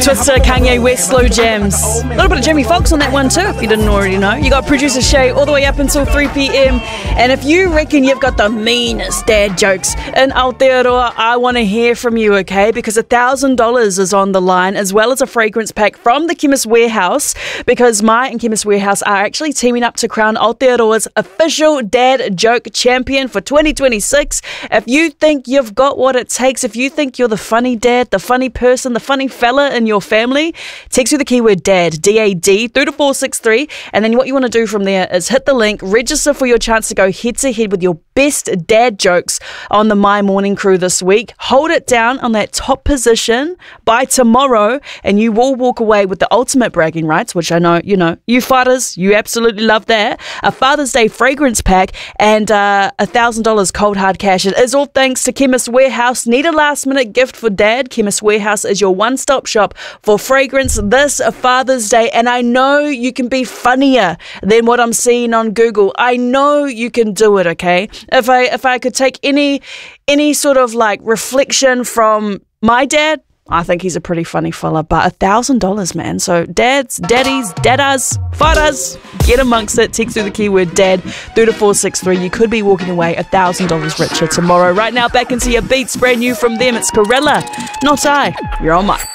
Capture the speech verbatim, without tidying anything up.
Twister, Kanye West, Slow Jams. A little bit of Jamie Foxx on that one too, if you didn't already know. You got producer Shay all the way up until three p.m. And if you reckon you've got the meanest dad jokes in Aotearoa, I want to hear from you, okay? Because one thousand dollars is on the line, as well as a fragrance pack from the Chemist Warehouse, because Mai and Chemist Warehouse are actually teaming up to crown Aotearoa's official dad joke champion for twenty twenty-six. If you think you've got what it takes, if you think you're the funny dad, the funny person, the funny fella in your family, text me the keyword DAD, D A D, through to four six three, and then what you want to do from there is hit the link, register for your chance to go head-to-head with your best dad jokes on the My Morning Crew this week. Hold it down on that top position by tomorrow, and you will walk away with the ultimate bragging rights, which I know, you know, you fathers, you absolutely love that. A Father's Day fragrance pack and uh, one thousand dollars cold hard cash. It is all thanks to Chemist Warehouse. Need a last minute gift for dad? Chemist Warehouse is your one-stop shop for fragrance this Father's Day. And I know you can be funnier than what I'm seeing on Google. I know you can do it, okay? If I if I could take any any sort of like reflection from my dad, I think he's a pretty funny fella. But a thousand dollars, man. So dads, daddies, dadas, fathers, get amongst it. Text through the keyword dad through to four six three. You could be walking away a thousand dollars richer tomorrow. Right now, back into your beats, brand new from them. It's Corella, not I. You're on mic.